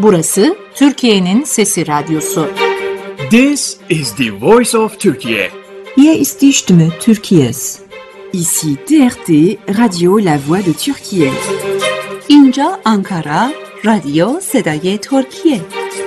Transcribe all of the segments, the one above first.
Burası Türkiye'nin Sesi Radyosu. This is the voice of Turkey. Hier ist die Stimme Türkiye's. Ici TRT, Radio La Voix de Türkiye. اینجا آنکارا، رادیو صدای ترکیه.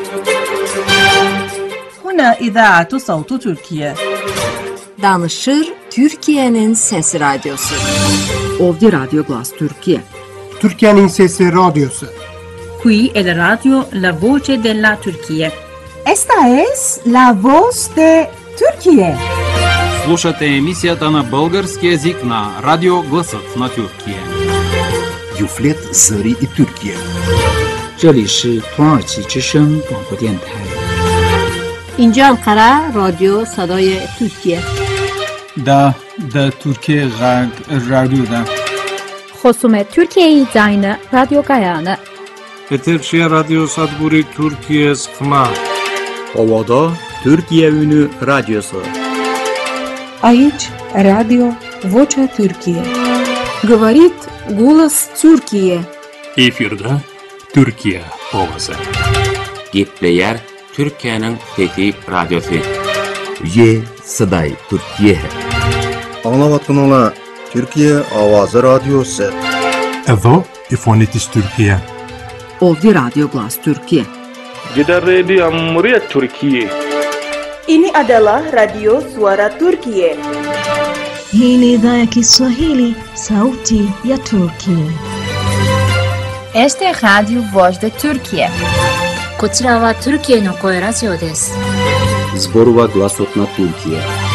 هنا إذاعة صوت تركيا. Danışır Türkiye'nin Sesi Radyosu. Ovdje Radio Glas Türkiye. Türkiye'nin Sesi Radyosu. Qui è la radio La Voce della Turchia. Esta es La Voz de Turquie. Слушате емисията на български език на Радио Гласът на Тюркия. Юфлет Зари и Türkiye. 这里是土耳其之声广播电台。 اینجا Ankara رادیو صدای ترکیه. دا ترکیه رادیو خصوم ترکیه زاین رادیو گایانه. Eterşehir Radyo Sadburi Türkiye Sıkma. Ovada Türkiye Ünü Radyosu. Aici Radio Vocea Türkiye. Говорит голос Türkiye. Efirde Türkiye ovası. Gepleyer Türkiye'nin Fethi Radyosu. Ye Saday Türkiye. Anlavatkanala Türkiye Avazı Radyosu. Evo İfonitis Türkiye. Ovdje Radio Glas Türkiye. Gider Radio Cumhuriyet Türkiye. Ini adalah Radio Suara Turkiye. Hii ni idhaa ya Kiswahili, sauti ya Turkiye. Este es Radio Voz de Turkiye. こちらはトルキエの声ラジオです。 Zborova Glasot na Turkiye.